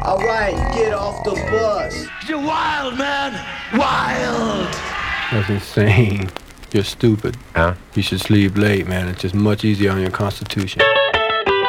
Alright, get off the bus. You're wild, man! Wild! That's insane. You're stupid. Huh? You should sleep late, man. It's just much easier on your constitution.